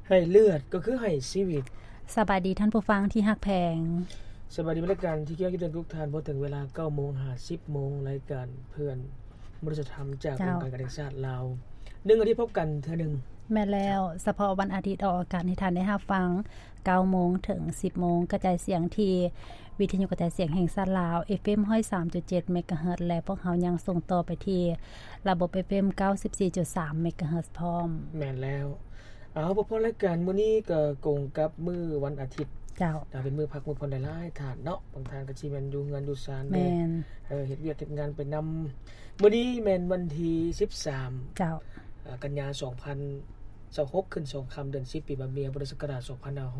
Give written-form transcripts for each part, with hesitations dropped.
ให้เลือดก็คือให้ชีวิตสบายดีท่านผู้ฟังที่ฮักแพงสบายดีรายการที่เกี่ยวกับทุกท่านพอถึงเวลา 9:50 นรายการเพื่อนมนุษยธรรมจากองค์การการแห่งชาติลาว1อาทิตย์พบกันเทื่อนึงแม่แล้วเฉพาะวันอาทิตย์ออกอากาศให้ท่านได้รับฟัง 9:00 นถึง 10:00 นกระจายเสียงที่วิทยุกระจายเสียงแห่งชาติลาว FM 103.7 เมกะเฮิรตซ์และพวกเฮายังส่งต่อไปที่ระบบ FM 94.3 เมกะเฮิรตซ์พร้อมแม่นแล้วพอรายการมื้อนี้ก็กงกับมื้อวันอาทิตย์เจ้าเป็นมื้อพักมื้อผ่อนหลายๆท่านเนาะบางท่านก็สิแม่นอยู่เฮือนอยู่ศาลแม่นเฮ็ดเวียกเฮ็ดงานไปนำมื้อนี้แม่นวันที่13 เจ้ากันยายน2026ขึ้น2ค่ำเดือน10ปีมะเมียพุทธศักราช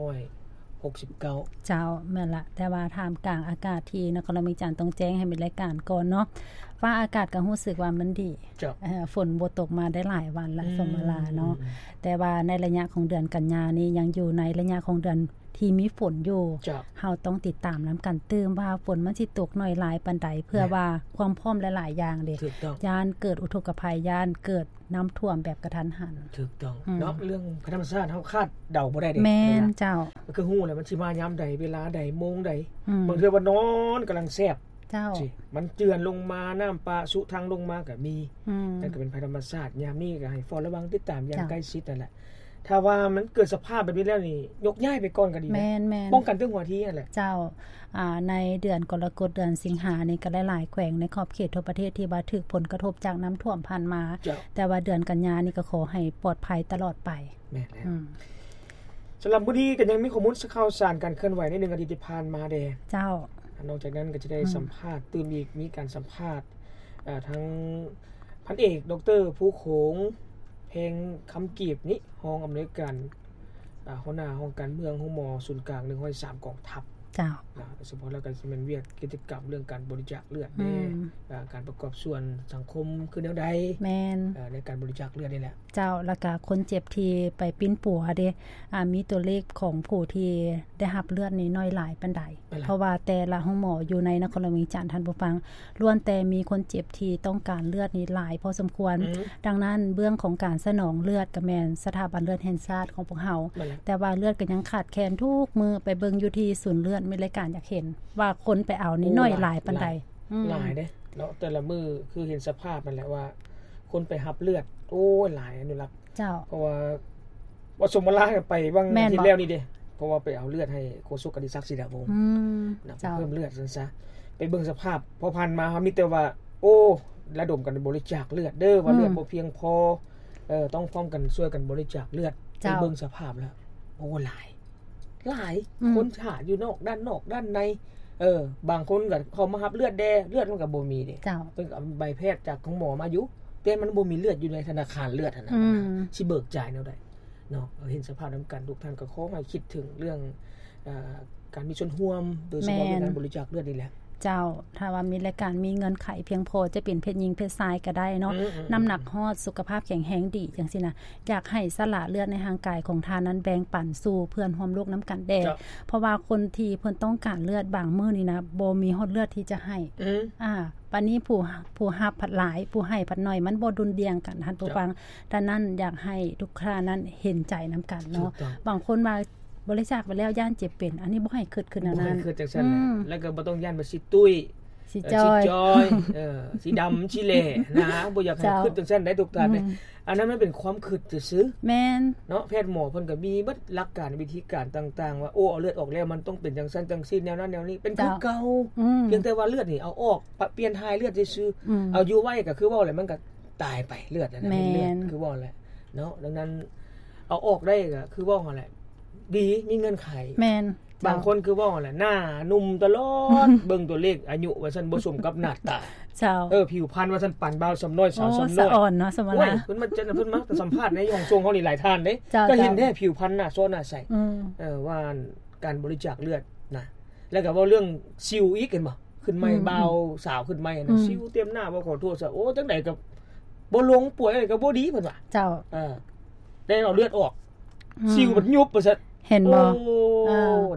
2569 เจ้าแม่นละแต่ว่าท่ามกลางอากาศที่นครมีจันทร์ต้องแจ้งให้มีรายการก่อนเนาะว่าอากาศก็รู้สึกว่ามันดีฝนบ่ตกมาได้หลายวันละสมมาลาเนาะแต่ว่าในระยะของเดือนกันยานี้ยังอยู่ในระยะของเดือนที่มีฝนอยู่เฮาต้องติดตามนํากันตื่มว่าฝนมันสิตกน้อยหลายปานใดเพื่อว่าความพร้อมหลายๆอย่างเด้ย่านเกิดอุทกภัยย่านเกิดน้ำท่วมแบบกระทันหันถูกต้องเนาะเรื่องธรรมชาติเฮาคาดเดาบ่ได้เด้แม่นเจ้าก็คือฮู้แหละมันสิมายามใดเวลาใดโมงใดบางเทื่อว่านอนกำลังแซ่บเจ้ามันเจือนลงมาน้ำปลาสุทางลงมาก็มีนั่นก็เป็นภัยธรรมชาติยามนี้ก็ให้เฝ้าระวังติดตามอย่างใกล้ชิดนั่นแหละถ้าว่ามันเกิดสภาพแบบนี้แล้วนี่ยกย้ายไปก่อนก็ดีแม่นป้องกันเรื่องหัวที่นั่นแหละเจ้าในเดือนกรกฎาคมเดือนสิงหานี่ก็หลายๆแขวงในขอบเขตทั่วประเทศที่ว่าถูกผลกระทบจากน้ำท่วมผ่านมาแต่ว่าเดือนกันยายนนี่ก็ขอให้ปลอดภัยตลอดไปแม่นแล้วสําหรับมื้อนี้ก็ยังมีข้อมูลข่าวสารการเคลื่อนไหวใน1อาทิตย์ที่ผ่านมาเด้เจ้านอกจากนั้นก็จะได้สัมภาษณ์ตื่นอีกมีการสัมภาษณ์ทั้งพันเอกดร.ผู้โขงเพลงคำกีบนี้รองอำนวยการหัวหน้าห้องการเมืองของม.ศูนย์กลาง103กองทัพเจ้าเฉพาะแล้วก็สิแม่นเวียกกิจกรรมเรื่องการบริจาคเลือดการประกอบส่วนสังคมคือแนวใดแม่นในการบริจาคเลือดนี่แหละเจ้าแล้วก็คนเจ็บที่ไปปิ้นปัวเด้มีตัวเลขของผู้ที่ได้รับเลือดนี่น้อยหลายปานใดเพราะว่าแต่ละห้องหมออยู่ในนครหลวงจันทน์ท่านผู้ฟังล้วนแต่มีคนเจ็บที่ต้องการเลือดนี่หลายพอสมควรดังนั้นเบื้องของการสนองเลือดก็แม่นสถาบันเลือดแห่งชาติของพวกเฮาแต่ว่าเลือดก็ยังขาดแคลนทุกมื้อไปเบิ่งอยู่ที่ศูนย์เลือดมีรายการอยากเห็นว่าคนไปเอานี่น้อยหลายปานใดหลายเด้เนาะแต่ละมื้อคือเห็นสภาพนั่นแหละว่าคนไปรับเลือดโอ้หลายอนุรักษ์เจ้าเพราะว่าสมมาลาไปบางทีแล้วนี่เด้เพราะว่าไปเอาเลือดให้โฆษกอดิศักดิ์ศิดาวงศ์เพิ่มเลือดซั่นซะไปเบิ่งสภาพพอผ่านมาเฮามีแต่ว่าโอ้ระดมกันบริจาคเลือดเด้อว่าเลือดบ่เพียงพอต้องพร้อมกันช่วยกันบริจาคเลือดไปเบิ่งสภาพแล้วโอ้หลายคนหาอยู่นอกด้านในบางคนก็เข้ามารับเลือดแดเลือดมันก็บ่มีเด้เพิ่นเอาใบแพทย์จากของหมอมาอยู่แต่มันบ่มีเลือดอยู่ในธนาคารเลือดนั่นน่ะสิเบิกจ่ายแนวใดเนาะเห็นสภาพนํากันทุกท่านก็ขอให้คิดถึงเรื่องการมีส่วนร่วมโดยเฉพาะในการบริจาคเลือดนี่แหละเจ้าถ้าว่ามีรายการมีเงินไขเพียงพอจะเป็นเพศหญิงเพศชายก็ได้เนาะน้ำหนักฮอดสุขภาพแข็งแรงดีจังซี่นะอยากให้สละเลือดในร่างกายของทานนั้นแบ่งปันสู่เพื่อนร่วมโลกนํากันแด่เพราะว่าคนที่เพิ่นต้องการเลือดบางมื้อนี่นะบ่มีฮอดเลือดที่จะให้ปานนี้ผู้รับผัดหลายผู้ให้ผัดน้อยมันบ่ดุลเดียงกันท่านผู้ฟังดังนั้นอยากให้ทุกท่านนั้นเห็นใจนํากันเนาะบางคนว่าบริจาคไปแล้วย่านเจ็บเป็นอันนี้บ่ให้เกิดขึ้นนั้นบ่ให้เกิดจังซั่นแล้วก็บ่ต้องย่านว่าสิตุ้ยสิจอยสีดำสิแหล่นะบ่อยากให้คิดจังซั่นได้ทุกท่านอันนั้นมันเป็นความคิดซื่อแม่นเนาะแพทย์หมอเพิ่นก็มีเบิดหลักการวิธีการต่างๆว่าโอ้เอาเลือดออกแล้วมันต้องเป็นจังซั่นจังซี่แนวนั้นแนวนี้เป็นคือเก่าเพียงแต่ว่าเลือดนี่เอาออกเปลี่ยนถ่ายเลือดซื่อๆเอาอยู่ไว้ก็คือว่าแหละมันก็ตายไปเลือดนั่นน่ะเลือดคือว่าแหละเนาะดังนั้นเอาออกได้ก็คือว่าหั่นแหละดีมีเงินไขแม่นบางคนคือว่าแหละหน้านุ่มตลอด เบิ่งตัวเลขอายุว่าซั่นบ่สมกับหน้าตาเจ้าผิวพรรณว่าซั่นปานบ่าวสำน้อยสาวสำน้อยอ่อนเนาะสมนะเพิ่นมันจะเพิ่นมาสัมภาษณ์ในห้องทรงเฮานี่หลายท่านเด้ก็เห็นแท้ผิวพรรณหน้าซ้อนหน้าใสว่าการบริจาคเลือดนะแล้วก็เว้าเรื่องสิวอีกเห็นบ่ขึ้นใหม่บ่าวสาวขึ้นใหม่น่ะสิวเต็มหน้าบ่ขอโทษซะโอ้จังได๋ก็บ่ลงป่วยอะไรก็บ่ดีเพิ่นว่าเจ้าได้เอาเลือดออกสิวมันยุบว่าซั่นเห็นบ่นี่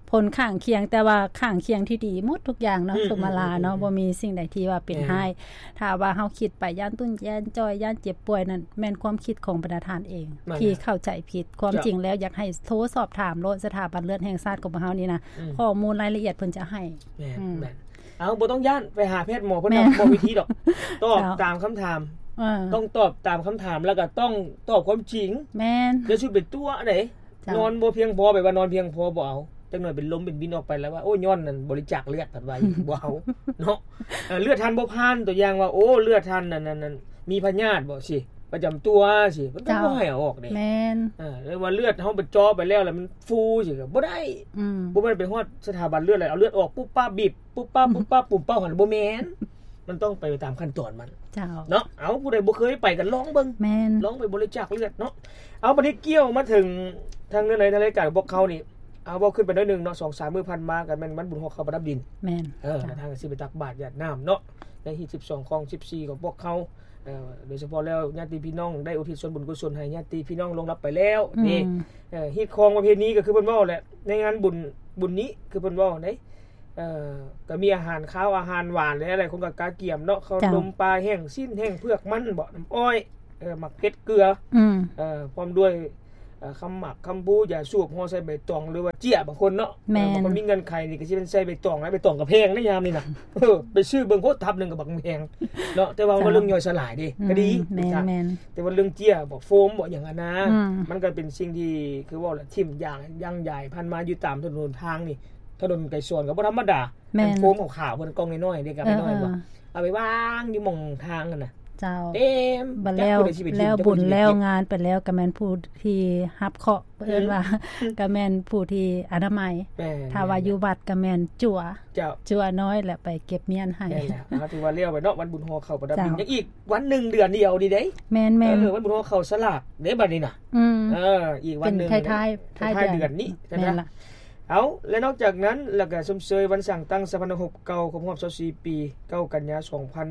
ผลข้างเคียงแต่ว่าข้างเคียงที่ดีหมดทุกอย่างเนาะสุมาลาเนาะบ่มีสิ่งใดที่ว่าเป็นให้ถ้าว่าเฮาคิดไปย่านตุ้นย่านจ้อยย่านเจ็บป่วยนั่นแม่นความคิดของบรรดาท่านเองที่เข้าใจผิดความจริงแล้วอยากให้โทรสอบถามโลสถาบันเลือดแห่งชาติของเฮานี่นะข้อมูลรายละเอียดเพิ่นจะให้แม่นเอาบ่ต้องย่านไปหาแพทย์หมอเพิ่นบ่วิธีดอกตอบตามคำถามต้องตอบตามคำถามแล้วก็ต้องตอบความจริงแม่นอย่าสิเป็นตัวไหนนอนบ่เพียงพอไปว่านอนเพียงพอบ่เอาจังหน่อยเป็นลมเป็นบินออกไปแล้วว่าโอ้ย้อนนั่นบริจาคเลือดตัดไว้บ่เอาเนาะเลือดทันบ่ผ่านตัวอย่างว่าโอ้เลือดทันนั่นมีพยาธิบ่สิประจำตัวสิมันก็บ่ให้ออกเด้แม่นแล้วว่าเลือดเฮาไปจ่อไปแล้วมันฟูสิก็บ่ได้บ่แม่นไปฮอดสถาบันเลือดเลยเอาเลือดออกปุ๊บปั๊บบีบปุ๊บปั๊บปุ๊บปั๊บปุ่มเป้าหั่นบ่แม่นมันต้องไปตามขั้นตอนมันเนาะเอาผู้ใดบ่เคยไปก็ลองเบิ่งแม่นลองไปบริจาคเลือดเนาะเอาบัดนี้เกี่ยวมาถึงทางเรื่องในรายการพวกเขานี่เอาบ่ขึ้นไปหน่อยนึงเนาะ 2-3 มื้อผ่านมาก็แม่นมันบุญฮอกเข้าประดับดินแม่นทางสิไปตักบาตรญาติน้ำเนาะในฮีต12ของ14ของพวกเขาโดยเฉพาะแล้วญาติพี่น้องได้อุทิศส่วนบุญกุศลให้ญาติพี่น้องลงรับไปแล้วนี่ฮีตของประเพณีก็คือเพิ่นเว้าแหละในงานบุญนี้คือเพิ่นเว้าได้ก็มีอาหารข้าวอาหารหวานและอะไรคนก็กาเกียมเนาะขนมปลาแห้งสิ้นแห้งเผือกมันบ่น้ำอ้อยหมักเผ็ดเกลือพร้อมด้วยคำหมักคำบูอย่าสูบห่อใส่ใบตองหรือว่าเจี้ยบางคนเนาะบางคนมีเงินไขนี่ก็สิเป็นใส่ใบตองนะใบตองก็แพงนะยามนี่น่ะไปซื้อเบิ่งโคตรทับนึงก็บักแพงเนาะแต่ว่าเรื่องย่อยสลายดิก็ดีแต่ว่าเรื่องเจี้ยบ่โฟมบ่อย่างนั้นนะมันก็เป็นสิ่งที่คือว่าแหละทิ่มอย่างใหญ่พันมาอยู่ตามถนนทางนี่ถนนไกลสวนก็บ่ธรรมดาเป็นโฟมขาวๆเพิ่นกองน้อยๆเด็กก็น้อยบ่เอาไปวางอยู่หม่องทางนั่นน่ะเจ้าบ่แล้วบุญแล้วงานไปแล้วก็แม่นผู้ที่รับเคราะห์เอิ้นว่าก็แม่นผู้ที่อนามัยถ้าว่าอยู่วัดก็แม่นจั่วน้อยแหละไปเก็บเมียนให้นั่นแหละถือว่าเลี้ยวไปเนาะวันบุญฮอเข้าประดับดินยังอีกวันนึงเดือนเดียวนี่เด้แม่นวันบุญฮอเข้าสลากเด้บัดนี้น่ะอีกวันนึงเป็นท้ายเดือนนี้ใช่มั้ยเอาและนอกจากนั้นแล้วก็ชมเชยวันสั่งตั้งสภาหกเก่าครบรอบ24ปี9กันยายน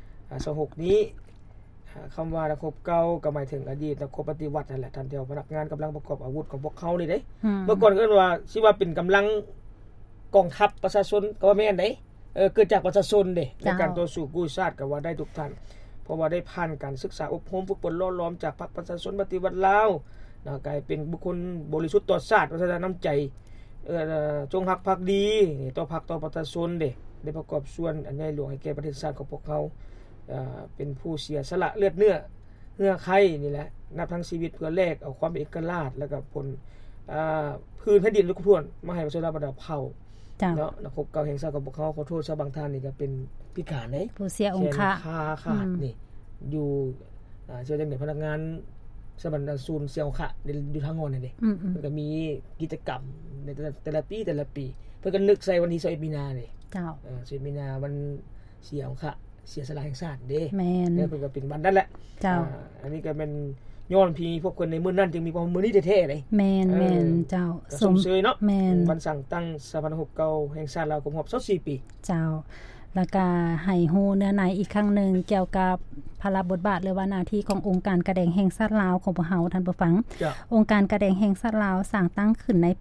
2026นี้คำว่านักรบเก่าก็หมายถึงอดีตนักรบปฏิวัตินั่นแหละท่านเดียวพนักงานกำลังประกอบอาวุธของพวกเขานี่เด้เมื่อก่อนก็ว่าสิว่าเป็นกำลังกองทัพประชาชนก็ว่าแม่นเด้เกิดจากประชาชนเด้ในการต่อสู้กู้ชาติก็ว่าได้ทุกท่านเพราะว่าได้ผ่านการศึกษาอบรมฝึกฝนล่อล้อมจากพรรคประชาชนปฏิวัติลาวกลายเป็นบุคคลบริสุทธิ์ต่อชาติประชาชนน้ำใจจงรักภักดีต่อพรรคต่อประชาชนเด้ได้ประกอบส่วนอันใหญ่หลวงให้แก่ประเทศชาติของพวกเขาเป็นผู้เสียสละเลือดเนื้อไข่นี่แหละนับทั้งชีวิตเพื่อแลกเอาความเอกราชแล้วก็ผลพื้นแผ่นดินลูกทุ่นมาให้ประชาชนประดับเผ่าเนาะนักรบเก่าแห่งชาติของพวกเขาขอโทษชาวบางท่านนี่ก็เป็นพิการเด้ผู้เสียองค์ขาดนี่อยู่เชื่อจังได๋พนักงานสบันดาศูนย์เสียองค์ขาอยู่ทางงอนนี่เด้มันก็มีกิจกรรมในแต่ละปีเพิ่นก็นึกใส่วันที่21มีนานี่เจ้า 21มีนาวันเสียองค์ขาเสียสละแห่งชาติเด้แม่นเพิ่นก็เป็นวันนั้นแหละเจ้าอันนี้ก็เป็นย้อนพี่พวกคนในมื้อนั้นจึงมีความมื้อนี้แท้ๆเลยแม่นเจ้าสมเชยเนาะแม่นวันสั่งตั้งสภาหกเก่าแห่งชาติลาวครบรอบ24ปีเจ้าแล้วก็ให้ฮู้เนื้อในอีกครั้งนึงเกี่ยวกับภาระบทบาทหรือว่าหน้าที่ขององค์การกระแดงแห่งชาติลาวของพวกเฮาท่านผู้ฟังองค์การกระแดงแห่งชาติลาวสร้างตั้งขึ้นในปี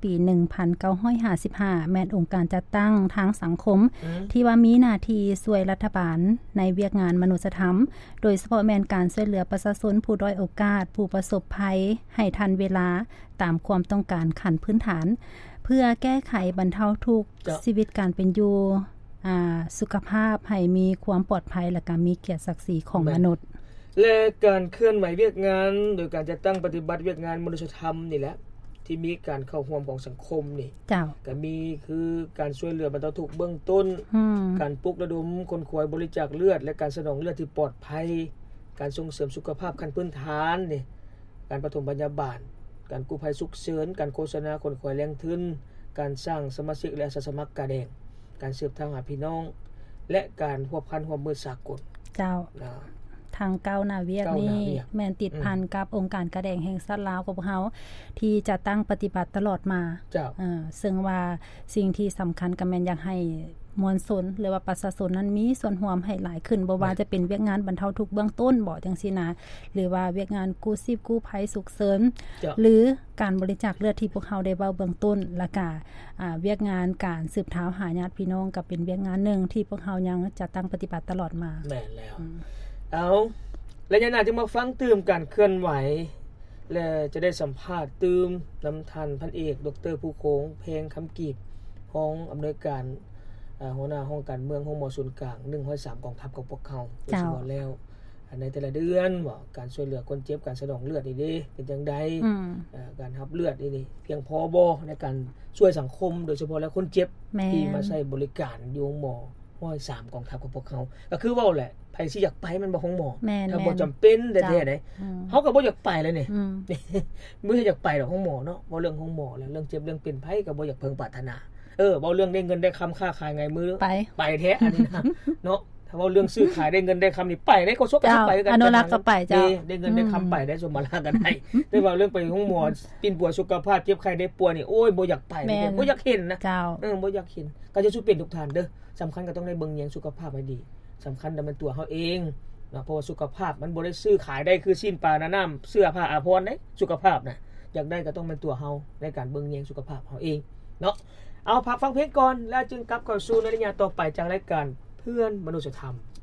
1955 แม่นองค์การจัดตั้งทางสังคมที่ว่ามีหน้าที่ช่วยรัฐบาลในเวียกงานมนุษยธรรมโดยเฉพาะแม่นการช่วยเหลือประชาชนผู้ด้อยโอกาสผู้ประสบภัยให้ทันเวลาตามความต้องการขั้นพื้นฐานเพื่อแก้ไขบรรเทาทุกข์ชีวิตการเป็นอยู่สุขภาพให้มีความปลอดภัยและก็มีเกียรติศักดิ์ศรีของมนุษย์และการเคลื่อนไหวเวียกงานโดยการจัดตั้งปฏิบัติเวียกงานมนุษยธรรมนี่แหละที่มีการเข้าร่วมของสังคมนี่ก็มีคือการช่วยเหลือบรรเทาทุกข์เบื้องต้นการปลุกระดมคนขวยบริจาคเลือดและการสนองเลือดที่ปลอดภัยการส่งเสริมสุขภาพขั้นพื้นฐานนี่การปฐมพยาบาลการกู้ภัยฉุกเฉินการโฆษณาคนขวยแรงทุนการสร้างสมาชิกและอาสาสมัครกระแดงการสืบทางหาพี่น้องและการพัวพันร่วมมือสากลเจ้าทางเก้านาเวียกนี่แม่นติดพันกับองค์การกระแดงแห่งชาติลาวของเฮาที่จะตั้งปฏิบัติตลอดมาซึ่งว่าสิ่งที่สำคัญก็แม่นอยากให้มวลชนหรือว่าประชาชนนั้นมีส่วนร่วมให้หลายขึ้นบ่ว่าจะเป็นเวียกงานบรรเทาทุกข์เบื้องต้นบ่จังซี่นะหรือว่าเวียกงานกู้ชีพกู้ภัยฉุกเฉินหรือการบริจาคเลือดที่พวกเฮาได้เว้าเบื้องต้นแล้วก็เวียกงานการสืบเท้าหาญาติพี่น้องก็เป็นเวียกงานนึงที่พวกเฮายังจะตั้งปฏิบัติตลอดมาแม่นแล้วเอาแล้วยังน่าจะมาฟังตื่มการเคลื่อนไหวและจะได้สัมภาษณ์ตื่มนำท่านพันเอกดร.ผู้โคงเพลงคำกีบห้องอำนวยการหัวหน้าห้องการเมืองห้องหมอศูนย์กลาง103กองทัพของพวกเขาโดยเฉพาะแล้วในแต่ละเดือนว่าการช่วยเหลือคนเจ็บการสนองเลือดนี่เด้เป็นจังได๋การรับเลือดนี่เพียงพอบ่ในการช่วยสังคมโดยเฉพาะแล้วคนเจ็บที่มาใช้บริการอยู่หมอ103กองทัพของพวกเขาก็คือเว้าแหละไผสิอยากไปมันบ่ของหมอถ้าบ่จำเป็นแท้ๆได้เฮาก็บ่อยากไปเลยนี่บ่อยากไปดอกของหมอเนาะบ่เรื่องของหมอแล้วเรื่องเจ็บเรื่องเป็นไผก็บ่อยากเพิ่งปรารถนาเว้าเรื่องได้เงินได้คำค้าขายไงมือไปแท้อันนี้นะเนาะถ้าเว้าเรื่องซื้อขายได้เงินได้คำนี่ไปได้ก็ซกกันไปกันอนุรักษ์ก็ไปเจ้าได้เงินได้คำไปได้สมมาลากันได้แต่ว่าเรื่องไปของหมอปิ่นป่วยสุขภาพเจ็บไข้ได้ป่วยนี่โอ้ยบ่อยากไปบ่อยากเห็นนะเจ้าบ่อยากเห็นก็จะสู้เป็นทุกทานเด้อสำคัญก็ต้องได้เบิ่งแยงสุขภาพให้ดีสำคัญแต่มันตัวเฮาเองนะเพราะว่าสุขภาพมันบ่ได้ซื้อขายได้คือสิ้นปลาน้ำเสื้อผ้าอาภรณ์ได้สุขภาพนะอยากได้ก็ต้องเป็นตัวเฮาในการเบิ่งแยงสุขภาพเฮาเองเนาะเอาพักฟังเพลงก่อนแล้วจึงกลับเข้าสู่ในระยะต่อไปจากรายการเพื่อนมนุษยธรรม